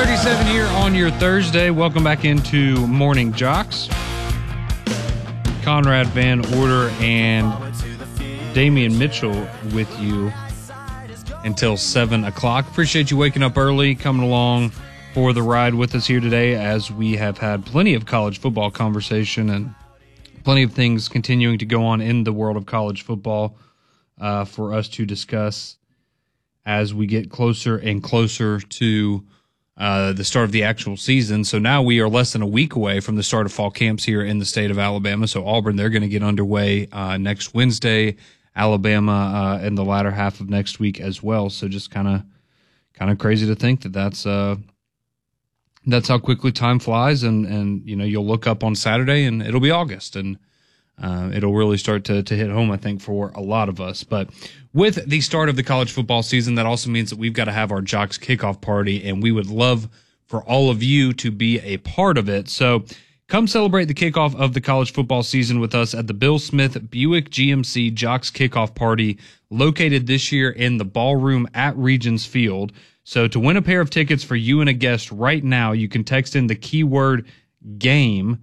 6:37 here on your Thursday. Welcome back into Morning Jocks. Conrad Van Order and Damian Mitchell with you until 7 o'clock. Appreciate you waking up early, coming along for the ride with us here today, as we have had plenty of college football conversation and plenty of things continuing to go on in the world of college football for us to discuss as we get closer and closer to the start of the actual season. So now we are less than a week away from the start of fall camps here in the state of Alabama. So Auburn, they're going to get underway next Wednesday. Alabama in the latter half of next week as well. So just kind of crazy to think that that's how quickly time flies. And you know, you'll look up on Saturday and it'll be August, and it'll really start to hit home, I think, for a lot of us. But with the start of the college football season, that also means that we've got to have our Jocks kickoff party, and we would love for all of you to be a part of it. So come celebrate the kickoff of the college football season with us at the Bill Smith Buick GMC Jocks kickoff party, located this year in the ballroom at Regions Field. So to win a pair of tickets for you and a guest right now, you can text in the keyword GAME,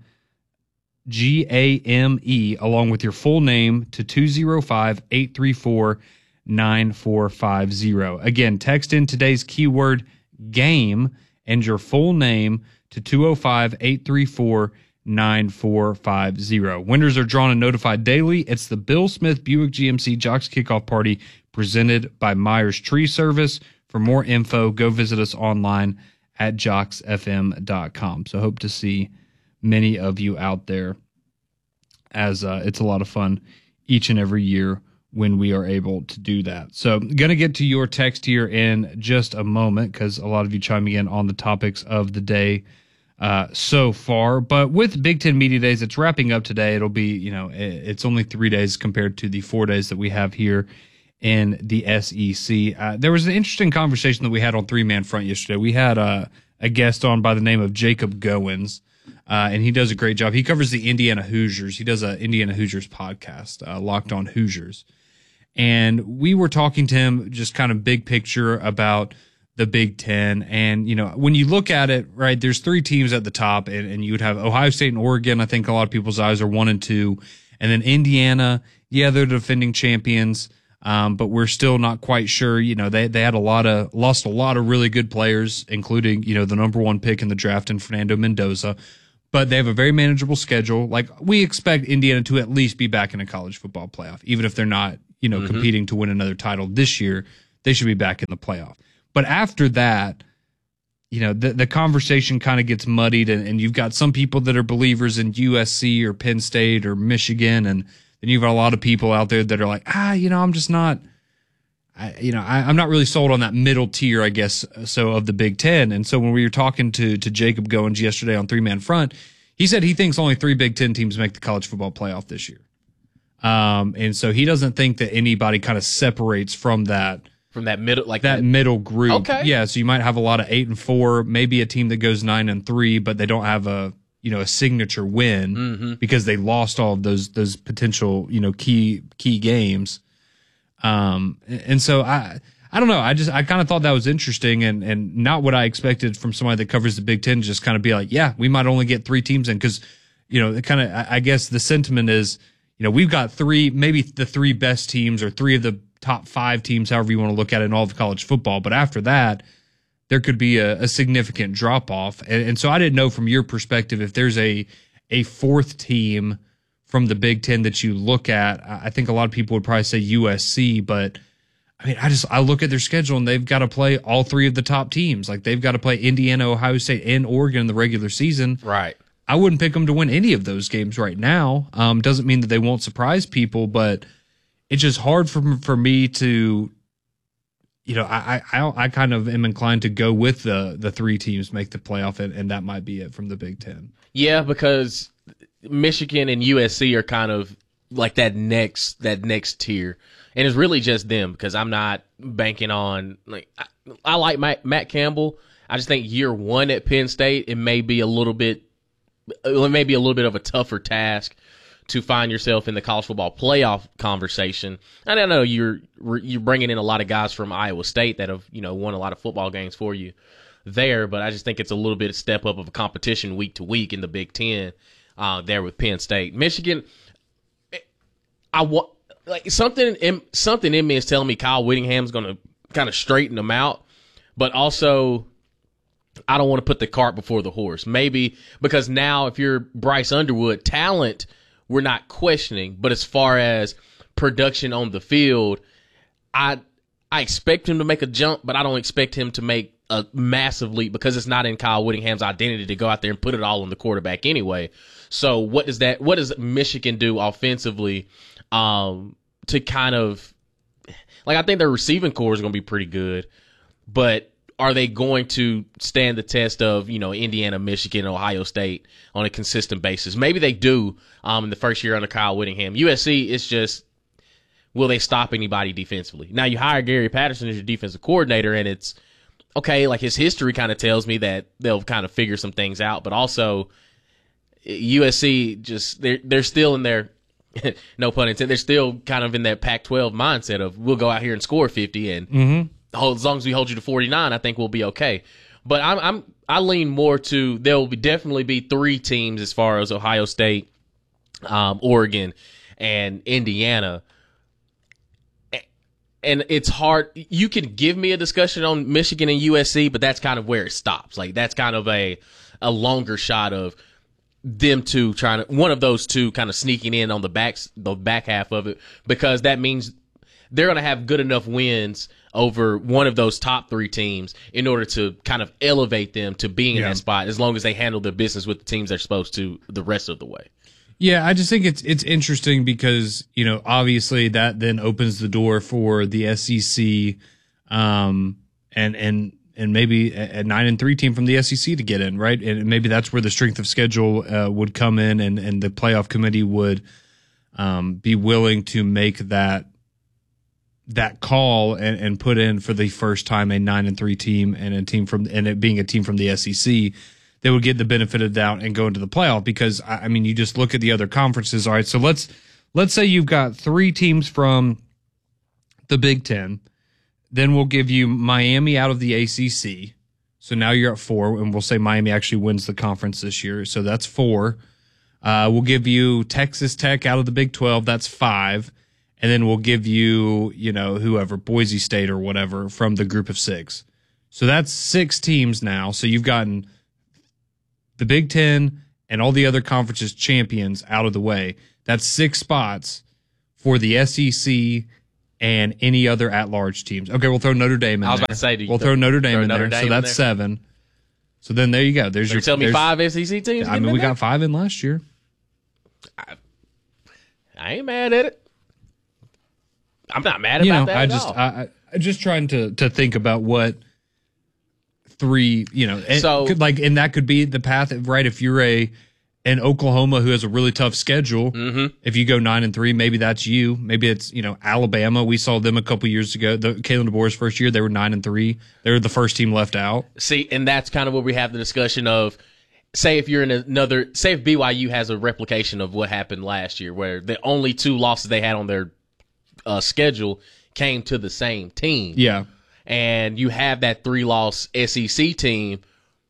GAME, along with your full name to 205-834-9450. Again, text in today's keyword GAME and your full name to 205-834-9450. Winners are drawn and notified daily. It's the Bill Smith Buick GMC Jocks Kickoff Party presented by Myers Tree Service. For more info, go visit us online at jocksfm.com. So hope to see many of you out there, as it's a lot of fun each and every year when we are able to do that. So going to get to your text here in just a moment, because a lot of you chiming in on the topics of the day so far. But with Big Ten Media Days, it's wrapping up today. It'll be, you know, it's only 3 days compared to the 4 days that we have here in the SEC. There was an interesting conversation that we had on Three Man Front yesterday. We had a guest on by the name of Jacob Goins, and he does a great job. He covers the Indiana Hoosiers. He does an Indiana Hoosiers podcast, Locked On Hoosiers. And we were talking to him just kind of big picture about the Big Ten. And, you know, when you look at it, right, there's 3 teams at the top, and you would have Ohio State and Oregon. I think a lot of people's eyes are 1 and 2. And then Indiana, yeah, they're the defending champions. But we're still not quite sure. You know, they had lost a lot of really good players, including, you know, the number 1 pick in the draft in Fernando Mendoza. But they have a very manageable schedule. Like, we expect Indiana to at least be back in a college football playoff, even if they're not, you know, competing to win another title this year. They should be back in the playoff. But after that, you know, the conversation kind of gets muddied, and you've got some people that are believers in USC or Penn State or Michigan, and then you've got a lot of people out there that are like, you know, I'm just not, I'm not really sold on that middle tier, I guess, so of the Big Ten. And so when we were talking to Jacob Goins yesterday on Three Man Front, he said he thinks only 3 Big Ten teams make the college football playoff this year. And so he doesn't think that anybody kind of separates from that middle, like that middle group. Okay. Yeah. So you might have a lot of 8 and 4, maybe a team that goes 9 and 3, but they don't have a signature win because they lost all of those potential, you know, key games. And so I don't know. I kind of thought that was interesting and not what I expected from somebody that covers the Big Ten, just kind of be like, yeah, we might only get 3 teams in, because, you know, I guess the sentiment is, you know, we've got 3, maybe the 3 best teams or 3 of the top 5 teams, however you want to look at it, in all of college football. But after that, there could be a significant drop off. And so I didn't know from your perspective if there's a 4th team from the Big Ten that you look at. I think a lot of people would probably say USC, but I mean, I look at their schedule and they've got to play all 3 of the top teams. Like, they've got to play Indiana, Ohio State, and Oregon in the regular season. Right. I wouldn't pick them to win any of those games right now. Doesn't mean that they won't surprise people, but it's just hard for me to, you know, I kind of am inclined to go with the 3 teams make the playoff, and that might be it from the Big Ten. Yeah, because Michigan and USC are kind of like that next tier, and it's really just them, because I'm not banking on, like, I like Matt Campbell. I just think year 1 at Penn State, it may be a little bit of a tougher task to find yourself in the college football playoff conversation. And I know you're bringing in a lot of guys from Iowa State that have, you know, won a lot of football games for you. there, but I just think it's a little bit of step up of a competition week to week in the Big Ten there with Penn State. Michigan, I want like something in me is telling me Kyle Whittingham's going to kind of straighten them out, but also I don't want to put the cart before the horse. Maybe because now if you're Bryce Underwood, talent we're not questioning, but as far as production on the field, I expect him to make a jump, but I don't expect him to make a massive leap because it's not in Kyle Whittingham's identity to go out there and put it all on the quarterback anyway. So what does Michigan do offensively to kind of like I think their receiving core is going to be pretty good, but are they going to stand the test of, Indiana, Michigan, Ohio State on a consistent basis? Maybe they do in the first year under Kyle Whittingham. USC, it's just, will they stop anybody defensively? Now, you hire Gary Patterson as your defensive coordinator, and it's, okay, like his history kind of tells me that they'll kind of figure some things out. But also, USC, just they're still in their, no pun intended, they're still kind of in that Pac-12 mindset of we'll go out here and score 50 and as long as we hold you to 49, I think we'll be okay. But I lean more to there will definitely be three teams as far as Ohio State, Oregon, and Indiana. And it's hard. You can give me a discussion on Michigan and USC, but that's kind of where it stops. Like that's kind of a longer shot of them two one of those two kind of sneaking in on the back half of it, because that means they're going to have good enough wins over one of those top three teams in order to kind of elevate them to being in that spot, as long as they handle their business with the teams they're supposed to the rest of the way. Yeah, I just think it's interesting because, obviously that then opens the door for the SEC and maybe a 9-3 team from the SEC to get in, right? And maybe that's where the strength of schedule would come in, and the playoff committee would be willing to make that call and put in for the first time a 9-3 team and it being a team from the SEC. They would get the benefit of the doubt and go into the playoff, because I mean, you just look at the other conferences. All right, so let's say you've got three teams from the Big Ten. Then we'll give you Miami out of the ACC. So now you're at 4, and we'll say Miami actually wins the conference this year. So that's 4. We'll give you Texas Tech out of the Big 12. That's 5. And then we'll give you, whoever, Boise State or whatever from the group of 6. So that's 6 teams now. So you've gotten the Big Ten and all the other conferences champions out of the way. That's 6 spots for the SEC and any other at-large teams. Okay, we'll throw Notre Dame in there. I was about to say, we'll throw Notre Dame in there. So that's 7. So then there you go. There's tell me 5 SEC teams. I mean, we got 5 in last year. I ain't mad at it. I'm not mad about that at all. I just trying to think about what 3, and that could be the path, right? If you're an Oklahoma who has a really tough schedule, if you go 9-3, maybe that's you. Maybe it's, Alabama. We saw them a couple years ago. Kalen DeBoer's first year, they were 9-3. They were the first team left out. See, and that's kind of where we have the discussion of, say if BYU has a replication of what happened last year, where the only 2 losses they had on their schedule came to the same team. Yeah. And you have that 3-loss SEC team.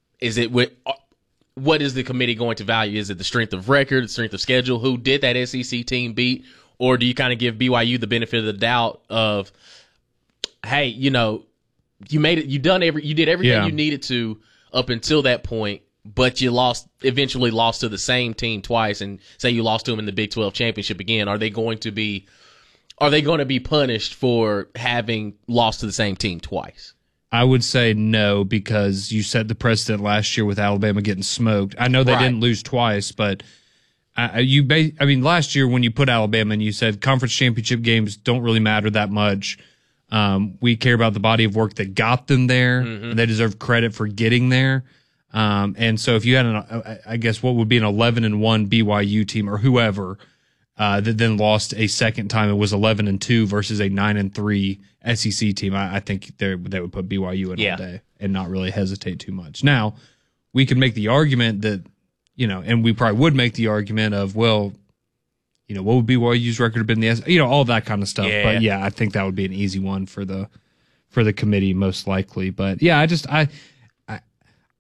What is the committee going to value? Is it the strength of record, the strength of schedule? Who did that SEC team beat? Or do you kind of give BYU the benefit of the doubt of, hey, you made it, you did everything you needed to up until that point, but you eventually lost to the same team twice, and say you lost to them in the Big 12 championship again. Are they going to be punished for having lost to the same team twice? I would say no, because you set the precedent last year with Alabama getting smoked. I know they didn't lose twice, but last year when you put Alabama and you said conference championship games don't really matter that much. We care about the body of work that got them there. And they deserve credit for getting there. And so if you had what would be an 11-1 BYU team or whoever, that then lost a second time, it was 11-2 versus a 9-3 SEC team, I think they would put BYU in all day and not really hesitate too much. Now, we could make the argument that, and we probably would make the argument of, well, what would BYU's record have been in the all that kind of stuff. Yeah. But yeah, I think that would be an easy one for the committee most likely. But yeah,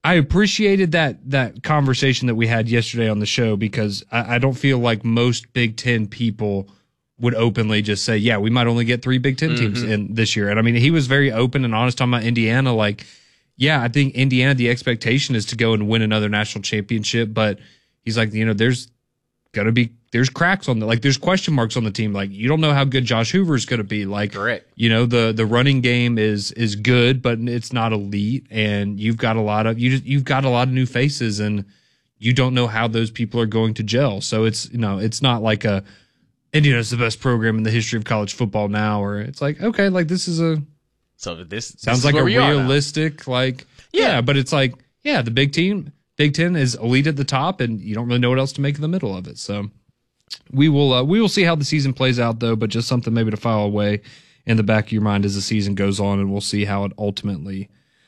I appreciated that conversation that we had yesterday on the show, because I don't feel like most Big Ten people would openly just say, yeah, we might only get 3 Big Ten teams in this year. And I mean, he was very open and honest talking about Indiana. Like, yeah, I think Indiana, the expectation is to go and win another national championship, but he's like, there's cracks on there's question marks on the team. Like, you don't know how good Josh Hoover is going to be. Like, correct. The running game is good, but it's not elite. And you've got a lot of new faces, and you don't know how those people are going to gel. So it's not like Indiana's the best program in the history of college football now, or it's like, okay, like this sounds like a realistic, like, yeah, but it's like, yeah, the Big Ten is elite at the top, and you don't really know what else to make in the middle of it. So we will see how the season plays out, though, but just something maybe to file away in the back of your mind as the season goes on, and we'll see how it ultimately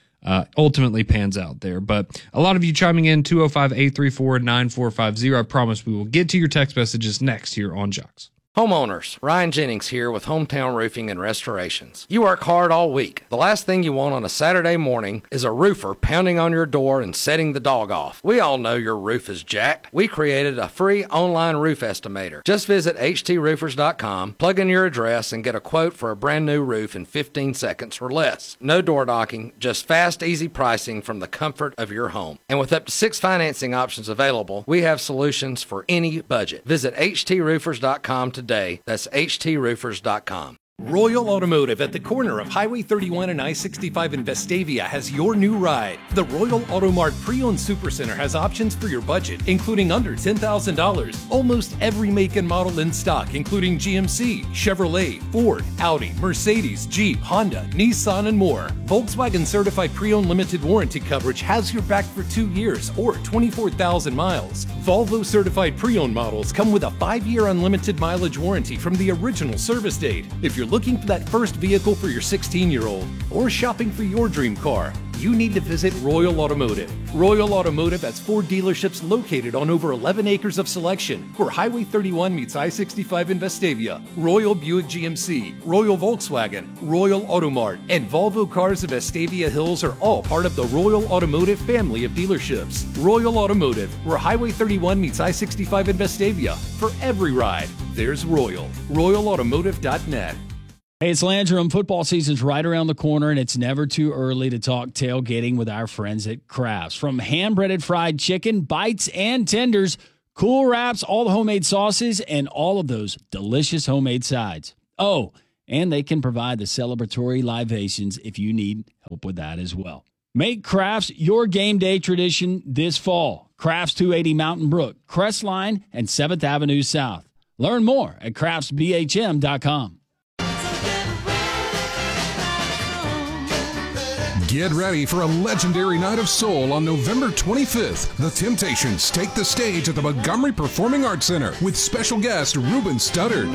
pans out there. But a lot of you chiming in, 205-834-9450. I promise we will get to your text messages next here on Jocks. Homeowners, Ryan Jennings here with Hometown Roofing and Restorations. You work hard all week. The last thing you want on a Saturday morning is a roofer pounding on your door and setting the dog off. We all know your roof is jacked. We created a free online roof estimator. Just visit htsroofers.com, plug in your address, and get a quote for a brand new roof in 15 seconds or less. No door knocking, just fast, easy pricing from the comfort of your home. And with up to 6 financing options available, we have solutions for any budget. Visit htsroofers.com today. That's htsroofers.com. Royal Automotive at the corner of Highway 31 and I-65 in Vestavia has your new ride. The Royal Auto Mart Pre-Owned Supercenter has options for your budget, including under $10,000. Almost every make and model in stock, including GMC, Chevrolet, Ford, Audi, Mercedes, Jeep, Honda, Nissan, and more. Volkswagen Certified Pre-Owned Limited Warranty coverage has your back for 2 years or 24,000 miles. Volvo Certified Pre-Owned models come with a 5-year unlimited mileage warranty from the original service date. If you're looking for that first vehicle for your 16-year-old or shopping for your dream car, you need to visit Royal Automotive. Royal Automotive has 4 dealerships located on over 11 acres of selection where Highway 31 meets I-65 in Vestavia. Royal Buick GMC, Royal Volkswagen, Royal Auto Mart, and Volvo Cars of Vestavia Hills are all part of the Royal Automotive family of dealerships. Royal Automotive, where Highway 31 meets I-65 in Vestavia. For every ride, there's Royal. RoyalAutomotive.net. Hey, it's Landrum. Football season's right around the corner, and it's never too early to talk tailgating with our friends at Crafts. From hand-breaded fried chicken, bites, and tenders, cool wraps, all the homemade sauces, and all of those delicious homemade sides. Oh, and they can provide the celebratory libations if you need help with that as well. Make Crafts your game day tradition this fall. Crafts 280 Mountain Brook, Crestline, and 7th Avenue South. Learn more at craftsbhm.com. Get ready for a legendary night of soul on November 25th. The Temptations take the stage at the Montgomery Performing Arts Center with special guest Ruben Studdard.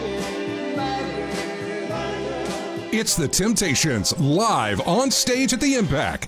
It's the Temptations live on stage at the Impact.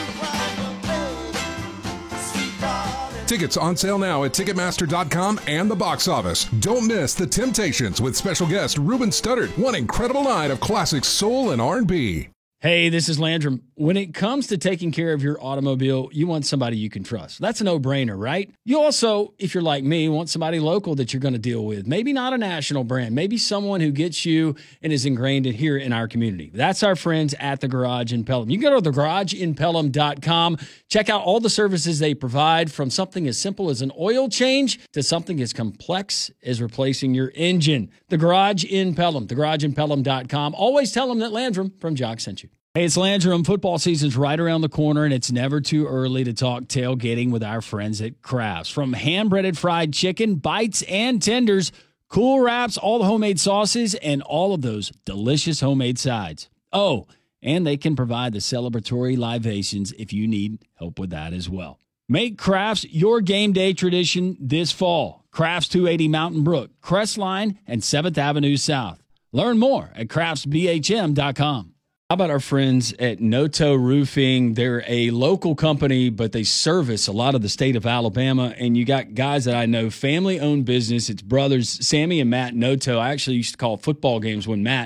Tickets on sale now at Ticketmaster.com and the box office. Don't miss the Temptations with special guest Ruben Studdard. One incredible night of classic soul and R&B. Hey, this is Landrum. When it comes to taking care of your automobile, you want somebody you can trust. That's a no-brainer, right? You also, if you're like me, want somebody local that you're going to deal with. Maybe not a national brand. Maybe someone who gets you and is ingrained here in our community. That's our friends at The Garage in Pelham. You can go to thegarageinpelham.com. Check out all the services they provide, from something as simple as an oil change to something as complex as replacing your engine. The Garage in Pelham, thegarageinpelham.com. Always tell them that Landrum from Jock sent you. Hey, it's Landrum. Football season's right around the corner, and it's never too early to talk tailgating with our friends at Crafts. From hand-breaded fried chicken, bites, and tenders, cool wraps, all the homemade sauces, and all of those delicious homemade sides. Oh, and they can provide the celebratory libations if you need help with that as well. Make Crafts your game day tradition this fall. Crafts 280 Mountain Brook, Crestline, and 7th Avenue South. Learn more at craftsbhm.com. How about our friends at Noto Roofing? They're a local company, but they service a lot of the state of Alabama. And you got guys that I know, family-owned business. It's brothers Sammy and Matt Noto. I actually used to call football games when Matt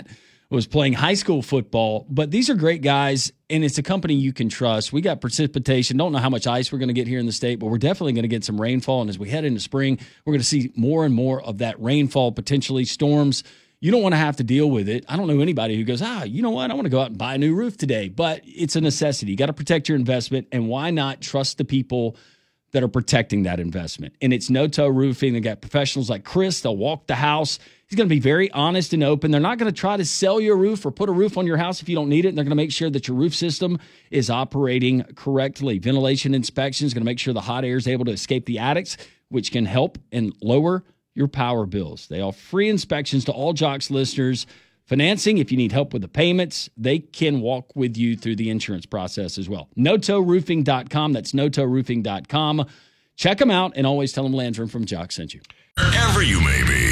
was playing high school football. But these are great guys, and it's a company you can trust. We got precipitation. Don't know how much ice we're going to get here in the state, but we're definitely going to get some rainfall. And as we head into spring, we're going to see more and more of that rainfall, potentially storms. You don't want to have to deal with it. I don't know anybody who goes, you know what? I want to go out and buy a new roof today. But it's a necessity. You got to protect your investment. And why not trust the people that are protecting that investment? And it's No Toe Roofing. They got professionals like Chris. They'll walk the house. He's going to be very honest and open. They're not going to try to sell you a roof or put a roof on your house if you don't need it. And they're going to make sure that your roof system is operating correctly. Ventilation inspection is going to make sure the hot air is able to escape the attics, which can help and lower your power bills. They offer free inspections to all Jocks listeners. Financing, if you need help with the payments, they can walk with you through the insurance process as well. NoToeRoofing.com. That's NoToeRoofing.com. Check them out and always tell them Landrum from Jocks sent you. Wherever you may be.